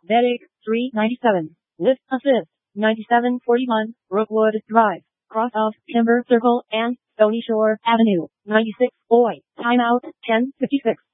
Medic, 397. Lift assist, 9741, Brookwood Drive, cross of Timber Circle and Stony Shore Avenue, 96. Oi, timeout, 10:56.